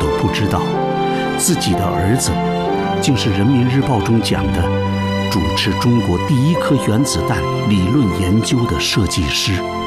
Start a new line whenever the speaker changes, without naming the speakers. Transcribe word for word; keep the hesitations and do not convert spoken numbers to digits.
都不知道，自己的儿子竟是人民日报中讲的主持中国第一颗原子弹理论研究的设计师。